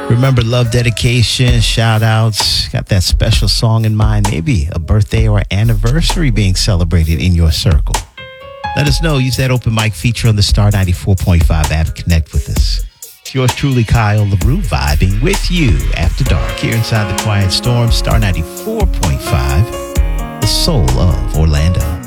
Remember love dedication, shout outs, got that special song in mind, maybe a birthday or anniversary being celebrated in your circle. Let us know. Use that open mic feature on the Star 94.5 app. Connect with us. It's yours truly, Kyle LaRue, vibing with you after dark here inside the Quiet Storm, Star 94.5, the soul of Orlando.